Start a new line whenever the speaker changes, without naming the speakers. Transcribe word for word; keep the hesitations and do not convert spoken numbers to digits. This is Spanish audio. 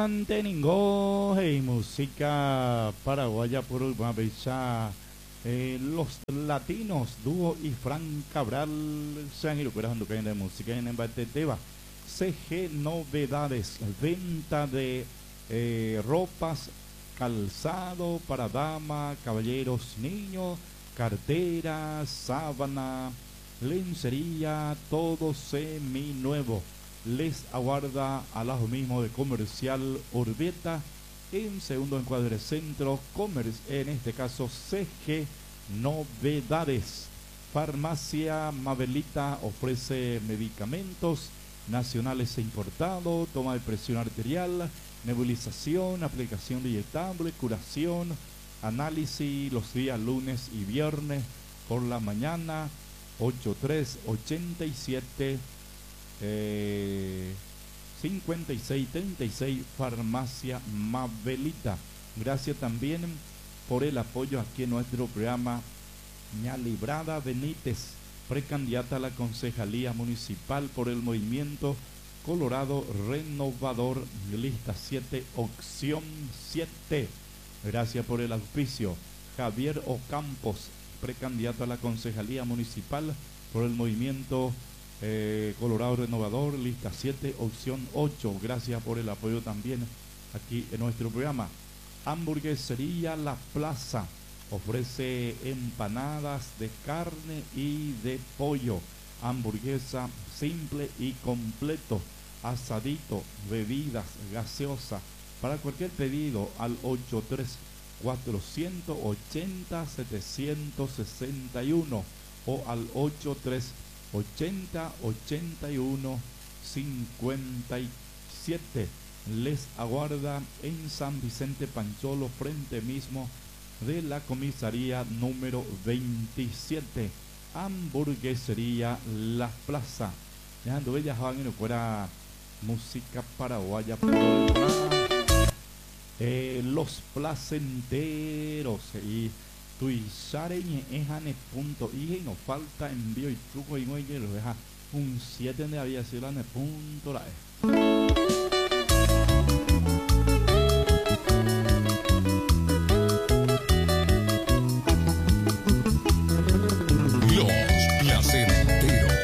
Teningo, hey, música paraguaya por una fecha. Eh, los latinos, dúo y Fran Cabral se han recuperando que de música en Embateba. C G Novedades, venta de eh, ropas, calzado para dama, caballeros, niños, carteras, sábana, lencería, todo semi nuevo. Les aguarda al lado mismo de Comercial Urbeta, en segundo encuadre centro, comercio, en este caso C G Novedades. Farmacia Mabelita ofrece medicamentos nacionales e importados, toma de presión arterial, nebulización, aplicación inyectable, curación, análisis los días lunes y viernes por la mañana. Ocho tres ochenta y siete Eh, cincuenta y seis treinta y seis, Farmacia Mabelita. Gracias también por el apoyo aquí en nuestro programa. Ña Librada Benítez, precandidata a la Concejalía Municipal por el Movimiento Colorado Renovador, lista siete, opción siete. Gracias por el auspicio. Javier Ocampos, precandidato a la Concejalía Municipal por el Movimiento Eh, Colorado Renovador, lista siete, opción ocho. Gracias por el apoyo también aquí en nuestro programa. Hamburguesería La Plaza ofrece empanadas de carne y de pollo, hamburguesa simple y completo, asadito, bebidas gaseosas. Para cualquier pedido al ocho tres cuatro ochenta setecientos sesenta y uno o al ocho tres ochenta ochenta y uno cincuenta y siete. Les aguarda en San Vicente Pancholo, frente mismo de la comisaría número veintisiete. Hamburguesería La Plaza. Dejando bellas van en fuera música paraguaya. Eh, los placenteros y Tuisareñe ejane punto y no falta envío y truco y no hay que lo deja un siete de había sido la punto la